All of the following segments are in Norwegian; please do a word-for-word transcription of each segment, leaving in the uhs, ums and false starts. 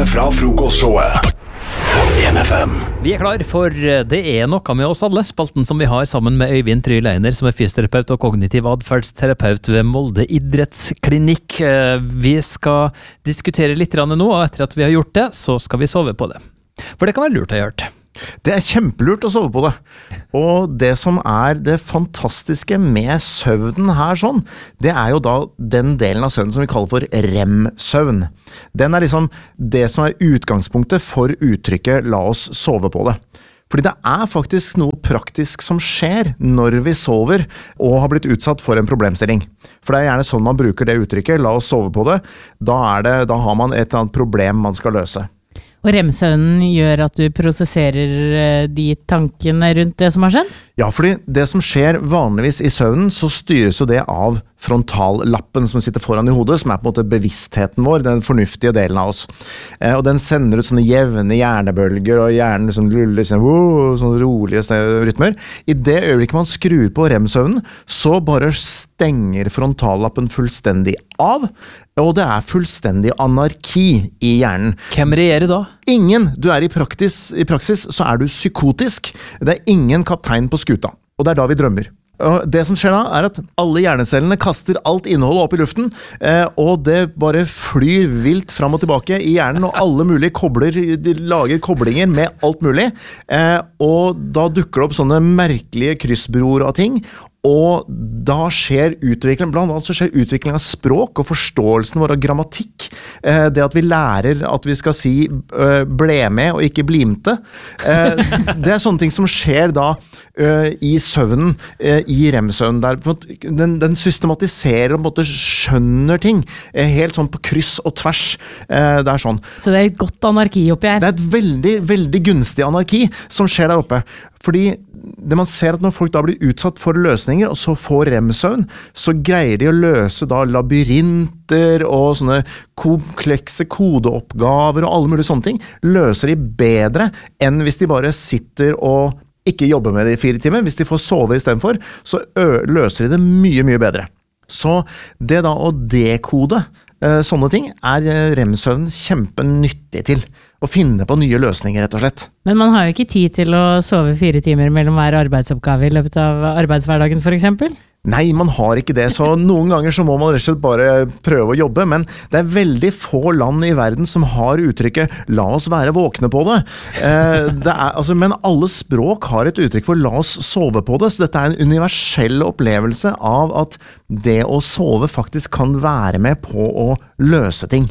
Frokostshowet fra Frokostshowet på en F M. Vi er klar for Det er noe med oss alle, spalten som vi har sammen med Øyvind Tryleiner, som er fysioterapeut og kognitiv adferdsterapeut ved Molde idrettsklinikk. Vi skal diskutere litt nå, og etter at vi har gjort det, så skal vi sove på det. For det kan være lurt å gjøre det. Det er kjempelurt å sove på det. Og det som er det fantastiske med søvnen her sånn, det er jo da den delen av søvnen som vi kaller for rem-søvn. Den er liksom det som er utgangspunktet for uttrykket «la oss sove på det». Fordi det er faktisk noe praktisk som skjer når vi sover og har blitt utsatt for en problemstilling. For det er gjerne sånn man bruker det uttrykket, «la oss sove på det». Da, er det, da har man et eller annet problem man skal løse. Og rem-søvnen gjør at du prosesserer de tankene rundt det som har skjedd? Ja, fordi det som skjer vanligvis i søvnen, så styres jo det av frontallappen som sitter foran i hodet, som er på en måte bevisstheten vår, den fornuftige delen av oss. Eh, og den sender ut sånne jevne hjernebølger, og hjernen liksom luller sånn, wow, sånne rolige rytmer. I det øyeblikket man skrur på rem-søvnen, så bare stenger frontallappen fullstendig av, og det er fullstendig anarki i hjernen. Hvem regjerer da? Ingen. Du er i praksis, i praksis så er du psykotisk. Det er ingen kaptein på skuta, og det er da vi drømmer. Og det som skjer da er at alle hjernecellene kaster alt innholdet opp i luften, eh, og det bare flyr vilt fram og tilbake i hjernen, og alle mulige kobler, de lager koblinger med alt mulig, eh, og da dukker det opp sånne merkelige kryssbroer av ting, og da skjer utvikling, blant annet så skjer utvikling av språk og forståelsen vår av grammatikk. Eh, det at vi lærer at vi skal si eh, ble med og ikke blimte. Eh, det er sånne ting som skjer da eh, i søvnen, eh, i rem-søvnen. Der, den, den systematiserer og på en måte skjønner ting, eh, helt sånn på kryss og tvers. Eh, det er sånn. Så det er et godt anarki oppi her? Det er et veldig, veldig gunstig anarki som skjer der oppe. Fordi det man ser at når folk da blir utsatt for løsninger, og så får rem-søvn, så greier de å løse da labyrinter og sånne komplekse kodeoppgaver og alle mulige sånne ting, løser de bedre enn hvis de bare sitter og ikke jobber med det i fire timer. Hvis de får sove i stedet for, så løser de det mye, mye bedre. Så det da å dekode eh, sånne ting er rem-søvn kjempenyttig til. Å finne på nye løsninger, rett og slett. Men man har jo ikke tid til å sove fire timer mellom hver arbeidsoppgave i løpet av arbeidshverdagen, for eksempel? Nei, man har ikke det, så noen ganger så må man rett og slett bare prøve å jobbe, men det er veldig få land i verden som har uttrykket «la oss være våkne på det». Eh, det er, altså, men alle språk har et uttrykk for «la oss sove på det», så dette er en universell opplevelse av at det å sove faktisk kan være med på å løse ting.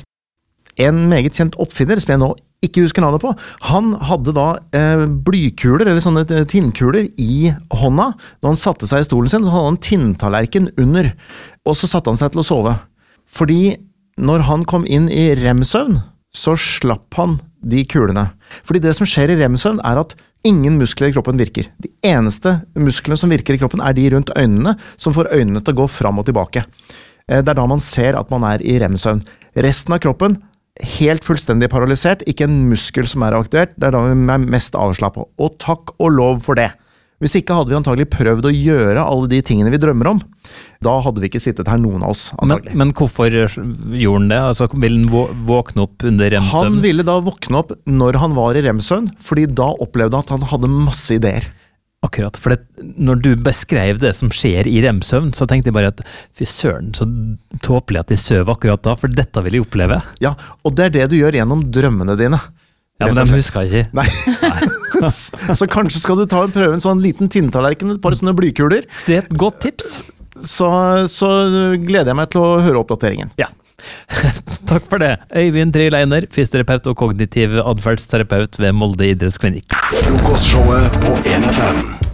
En meget kjent oppfinner, som jeg nå ikke husker navnet på, han hadde da eh, blykuler, eller sånne tinnkuler i hånda. Når han satte seg i stolen sin, så hadde han en tinntallerken under, og så satte han seg til å sove. Fordi når han kom inn i rem-søvn, så slapp han de kulene. Fordi det som skjer i rem-søvn er at ingen muskler i kroppen virker. De eneste musklene som virker i kroppen er de rundt øynene, som får øynene til å gå fram og tilbake. Eh, det er da man ser at man er i rem-søvn. Resten av kroppen helt fullstendig paralysert, ikke en muskel som er aktivert, det er da vi er mest avslappet. Og takk og lov for det. Hvis ikke hadde vi antagelig prøvd å gjøre alle de tingene vi drømmer om. Da hadde vi ikke sittet her, noen av oss, antagelig. Men, men hvorfor gjorde han det? Altså, ville han våkne opp under rem-søvn? Han ville da våkne opp når han var i rem-søvn, fordi da opplevde han at han hadde masse ideer. Akkurat, for det, når du beskrev det som skjer i rem-søvn, så tenkte jeg bare at fy søren, så tåpelig at de søv akkurat da, for dette vil jeg oppleve. Ja, og det er det du gjør gjennom drømmene dine. Ja, men de husker jeg ikke. Nei. Nei. Så kanskje skal du ta en prøve en sånn liten tinntallerken, et par sånne blykuler. Det er et godt tips. Så, så gleder jeg meg til å høre oppdateringen. Ja. Takk for det. Øyvind Tryleiner, fysioterapeut og kognitiv adferdsterapeut ved Molde idrettsklinikk. Frokostshowet på en F M.